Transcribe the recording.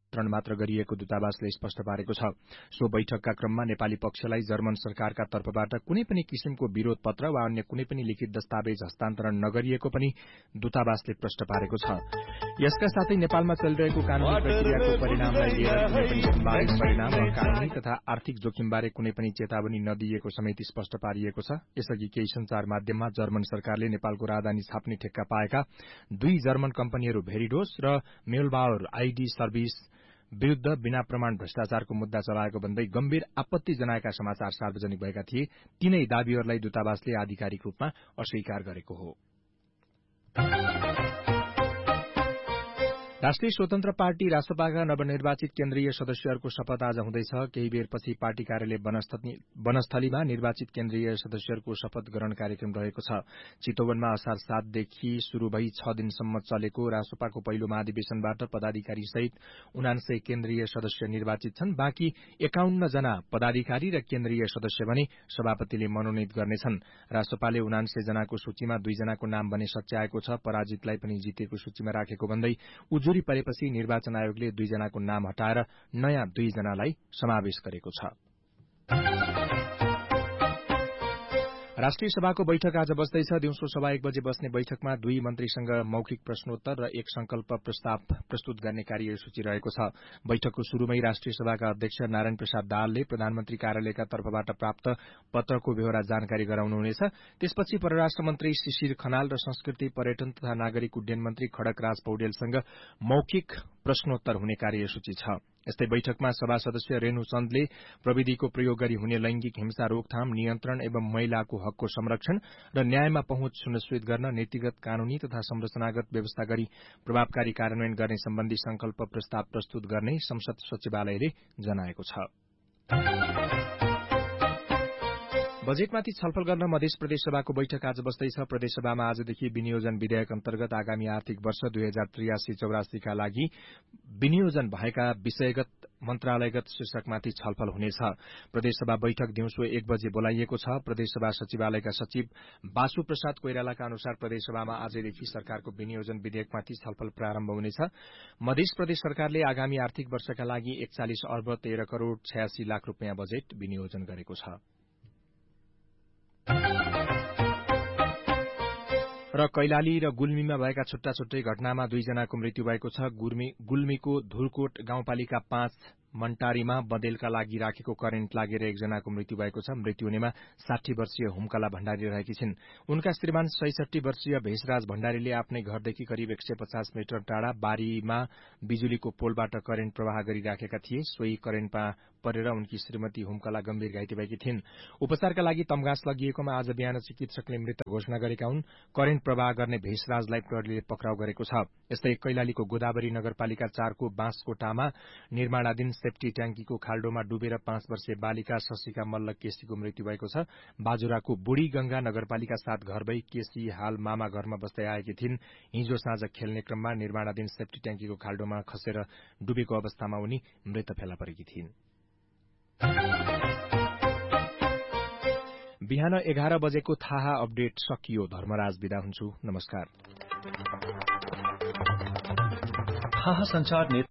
निमन्त्रण मात्र गरिएको दूतावासले स्पष्ट पारेको छ। सो बैठकका क्रममा नेपाली पक्षलाई जर्मन सरकारका तर्फबाट कुनै पनि किसिमको विरोध पत्र वा अन्य कुनै पनि लिखित दस्तावेज हस्तान्तरण नगरिएको पनि दूतावासले प्रश्न पारेको छ। यसका साथै नेपालमा चलिरहेको कानूनी प्रक्रियाको परिणामलाई लिएर कुनै पनि सुनवाई परिणाम वा कानूनी तथा आर्थिक जोखिमबारे कुनै पनि चेतावनी नदिएको समेत स्पष्ट पारिएको छ। यसअघि केही संचार माध्यममा जर्मन सरकारले नेपालको राजधानी छाप्ने ठेक्का पाएका 2 जर्मन कम्पनीहरू भेरिडोस र मेलबाउर आईडी सर्भिस विरूद्ध बिना प्रमाण भ्रष्टाचारको मुद्दा चलाएको भन्दै गम्भीर आपत्ति जनाएका समाचार सार्वजनिक भएका थिए। तीनै दावीहरूलाई दूतावासले आधिकारिक रूपमा अस्वीकार गरेको हो। राष्ट्रिय स्वतन्त्र पार्टी रासपाका नवनिर्वाचित केन्द्रीय सदस्यहरूको शपथ आज हुँदैछ। केही बेरपछि पार्टी कार्यालय वनस्थलीमा निर्वाचित केन्द्रीय सदस्यहरूको शपथ ग्रहण कार्यक्रम रहेको छ। चितवनमा असार 7 देखि शुरू भई 6 दिनसम्म चलेको रासपाको पहिलो महाधिवेशनबाट पदाधिकारी सहित 79 केन्द्रीय सदस्य निर्वाचित छन्। बाँकी 51 जना पदाधिकारी र केन्द्रीय सदस्य भने सभापतिले मनोनित गर्नेछन्। रासपाले 79 जनाको सूचीमा 2 जनाको नाम भने सच्याएको छ। पराजितलाई पनि जितेको सूचीमा राखेको भन्दै उजुरी परेपछि निर्वाचन आयोगले 2 जनाको नाम हटाएर नयाँ 2 जनालाई समावेश गरेको छ। राष्ट्रिय सभाको बैठक आज बस्दैछ। दिउँसो 1:15 बजे बस्ने बैठकमा 2 मन्त्रीसँग मौखिक प्रश्नोत्तर र एक संकल्प प्रस्ताव प्रस्तुत गर्ने कार्यसूची रहेको छ। बैठकको शुरूमै राष्ट्रिय सभाका अध्यक्ष नारायण प्रसाद दाहालले प्रधानमन्त्री कार्यालयका तर्फबाट प्राप्त पत्रको बेहोरा जानकारी गराउनुहुनेछ। त्यसपछि परराष्ट्र मन्त्री शिशिर खनाल र संस्कृति पर्यटन तथा नागरिक उड्डयन मन्त्री खड्गराज पौडेलसँग मौखिक प्रश्नोत्तर हुने कार्यसूची छ। यस्तै बैठकमा सभा सदस्य रेणु चन्दले प्रविधिको प्रयोग गरी हुने लैंगिक हिंसा रोकथाम, नियन्त्रण एवं महिलाको हकको संरक्षण र न्यायमा पहुँच सुनिश्चित गर्न नीतिगत, कानूनी तथा संरचनागत व्यवस्था गरी प्रभावकारी कार्यान्वयन गर्ने सम्बन्धी संकल्प प्रस्ताव प्रस्तुत गर्ने संसद सचिवालयले जनाएको छ। बजेटमाथि छलफल गर्न मध्य प्रदेश सभाको बैठक आज बस्दैछ। प्रदेशसभामा आजदेखि विनियोजन विधेयक अन्तर्गत आगामी आर्थिक वर्ष 2083-84 का लागि विनियोजन भएका विषयगत मन्त्रालयगत शीर्षकमाथि छलफल हुनेछ। प्रदेशसभा बैठक दिउँसो 1 बजे बोलाइएको छ। प्रदेशसभा सचिवालयका सचिव बासु प्रसाद कोइरालाका अनुसार प्रदेशसभामा आजदेखि सरकारको विनियोजन विधेयकमाथि छलफल प्रारम्भ हुनेछ। मध्य प्रदेश सरकारले आगामी आर्थिक वर्षका लागि 41 अर्ब 13 करोड़ 86 लाख रूपियाँ बजेट विनियोजन गरेको छ। र कैलाली र गुल्मीमा भएका छुट्टा छुट्टै घटनामा 2 जनाको मृत्यु भएको छ। गुल्मीको धुरकोट गाउँपालिका 5 मन्टारीमा बदेलका लागि राखेको करेन्ट लागेर 1 जनाको मृत्यु भएको छ। मृत्यु हुनेमा 60 वर्षीय हुम्कला भण्डारी रहेकी छिन्। उनका श्रीमान 66 वर्षीय भेषराज भण्डारीले आफ्नै घरदेखि करिब 150 मिटर टाढा बारीमा बिजुलीको पोलबाट करेन्ट प्रवाह गरिराखेका थिए। सोही करेन्टमा परेर उनकी श्रीमती हुम्कला गम्भीर घाइते भएकी थिइन्। उपचारका लागि तमघास लगिएकोमा आज बिहान चिकित्सकले मृत घोषणा गरेका हुन्। करेन्ट प्रवाह गर्ने भेषराजलाई प्रहरीले पक्राउ गरेको छ। यस्तै कैलालीको गोदावरी नगरपालिका 4 को बाँसकोटामा निर्माणाधीन सेफ्टी ट्याङ्कीको खाल्डोमा डुबेर 5 वर्षीय बालिका शशिका मल्ल केसीको मृत्यु भएको छ। बाजुराको बुढी गंगा नगरपालिका 7 घर भई केसी हाल मामा घरमा बस्दै आएकी थिइन्। हिजो साँझ खेल्ने क्रममा निर्माणाधीन सेफ्टी ट्याङ्कीको खाल्डोमा खसेर डुबेको अवस्थामा उनी मृत फेला परेकी थिइन्। बिहान 11 बजेको थाहा अपडेट सकियो। धर्मराज बिदा हुन्छु। नमस्कार। थाहा संचार